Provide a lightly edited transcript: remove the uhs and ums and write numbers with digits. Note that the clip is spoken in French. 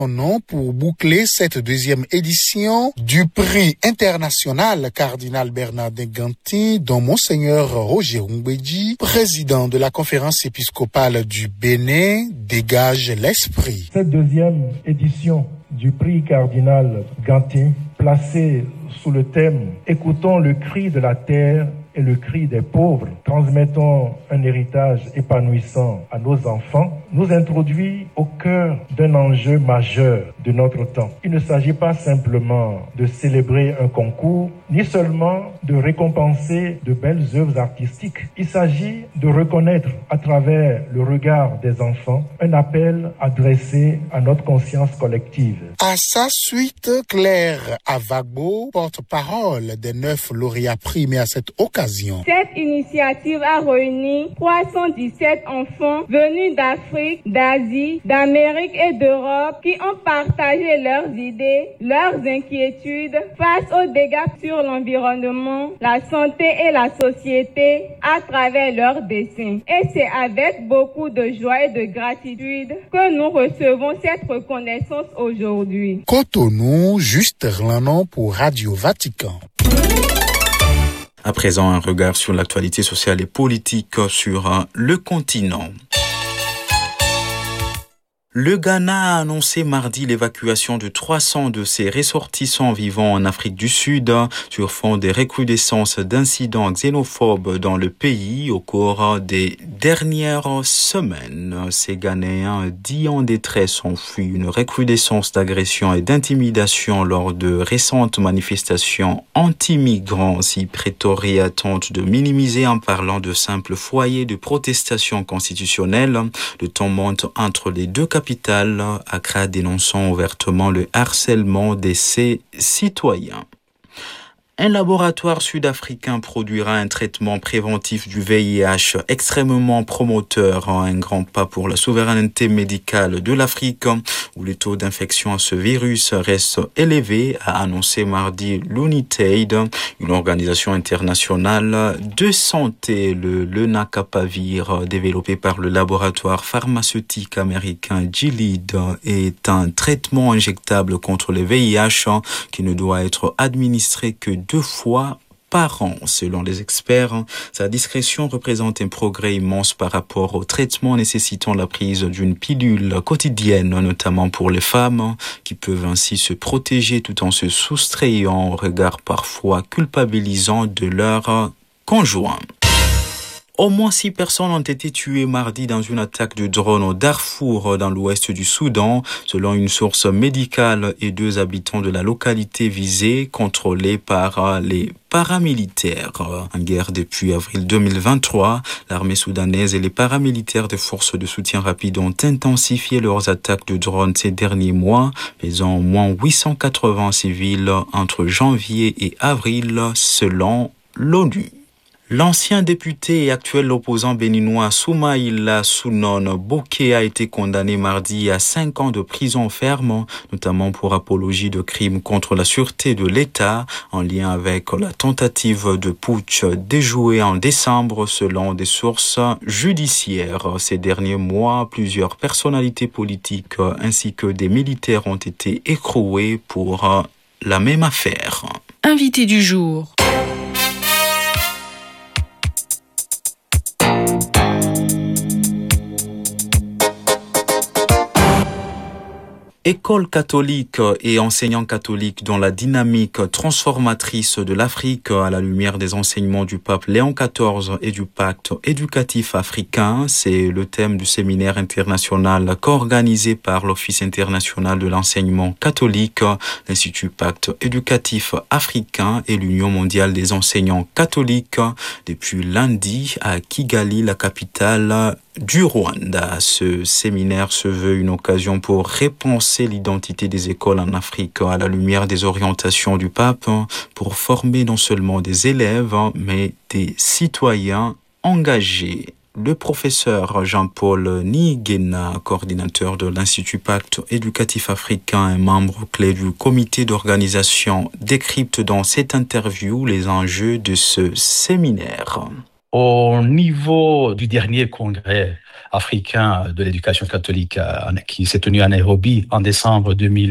nom pour boucler cette deuxième édition du prix international Cardinal Bernardin Ganty, dont Monseigneur Roger Rumbedji, président de la conférence épiscopale du Bénin, dégage l'esprit. Cette deuxième édition du prix Cardinal Ganty, placée sous le thème « Écoutons le cri de la terre et le cri des pauvres, transmettons un héritage épanouissant à nos enfants », nous introduit au cœur d'un enjeu majeur de notre temps. Il ne s'agit pas simplement de célébrer un concours, ni seulement de récompenser de belles œuvres artistiques. Il s'agit de reconnaître à travers le regard des enfants un appel adressé à notre conscience collective. À sa suite, Claire Avagbo, porte-parole des 9 lauréats primés à cette occasion. Cette initiative a réuni 317 enfants venus d'Afrique, d'Asie, d'Amérique et d'Europe qui ont partagé leurs idées, leurs inquiétudes face aux dégâts sur l'environnement, la santé et la société à travers leurs dessins. Et c'est avec beaucoup de joie et de gratitude que nous recevons cette reconnaissance aujourd'hui. Cotonou, Juste Erlanon pour Radio Vatican. À présent, un regard sur l'actualité sociale et politique sur le continent. Le Ghana a annoncé mardi l'évacuation de 300 de ses ressortissants vivant en Afrique du Sud sur fond des recrudescences d'incidents xénophobes dans le pays au cours des dernières semaines. Ces Ghanéens dits en détresse ont fui une recrudescence d'agressions et d'intimidation lors de récentes manifestations anti-migrants. Si Pretoria tente de minimiser en parlant de simples foyers de protestation constitutionnelle, le ton monte entre les deux capitales, Accra dénonçant ouvertement le harcèlement de ses citoyens. Un laboratoire sud-africain produira un traitement préventif du VIH extrêmement promoteur, un grand pas pour la souveraineté médicale de l'Afrique, où les taux d'infection à ce virus restent élevés, a annoncé mardi l'UNITAID, une organisation internationale de santé. Le lenacapavir, développé par le laboratoire pharmaceutique américain Gilead, est un traitement injectable contre le VIH qui ne doit être administré que 2 fois par an. Selon les experts, sa discrétion représente un progrès immense par rapport au traitement nécessitant la prise d'une pilule quotidienne, notamment pour les femmes, qui peuvent ainsi se protéger tout en se soustrayant au regard parfois culpabilisant de leur conjoint. Au moins 6 personnes ont été tuées mardi dans une attaque de drone au Darfour, dans l'ouest du Soudan, selon une source médicale, et 2 habitants de la localité visée, contrôlés par les paramilitaires. En guerre depuis avril 2023, l'armée soudanaise et les paramilitaires des forces de soutien rapide ont intensifié leurs attaques de drones ces derniers mois, faisant au moins 880 civils entre janvier et avril, selon l'ONU. L'ancien député et actuel opposant béninois Soumaïla Sounon Bokeh a été condamné mardi à 5 ans de prison ferme, notamment pour apologie de crimes contre la sûreté de l'État, en lien avec la tentative de putsch déjouée en décembre selon des sources judiciaires. Ces derniers mois, plusieurs personnalités politiques ainsi que des militaires ont été écroués pour la même affaire. Invité du jour. Écoles catholiques et enseignants catholiques dans la dynamique transformatrice de l'Afrique à la lumière des enseignements du pape Léon XIV et du pacte éducatif africain, c'est le thème du séminaire international co-organisé par l'Office international de l'enseignement catholique, l'Institut Pacte éducatif africain et l'Union mondiale des enseignants catholiques depuis lundi à Kigali, la capitale du Rwanda. Ce séminaire se veut une occasion pour repenser l'identité des écoles en Afrique à la lumière des orientations du pape pour former non seulement des élèves mais des citoyens engagés. Le professeur Jean-Paul Nigena, coordinateur de l'Institut Pacte éducatif africain et membre clé du comité d'organisation, décrypte dans cette interview les enjeux de ce séminaire. Au niveau du dernier congrès africain de l'éducation catholique qui s'est tenu à Nairobi en décembre 2000,